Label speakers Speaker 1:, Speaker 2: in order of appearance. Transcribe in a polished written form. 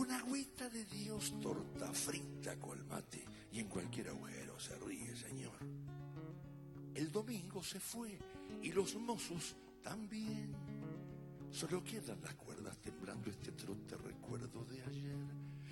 Speaker 1: Con agüita de Dios, torta frita con mate, y en cualquier agujero se ríe, señor. El domingo se fue y los mozos también. Solo quedan las cuerdas temblando este trote recuerdo de ayer.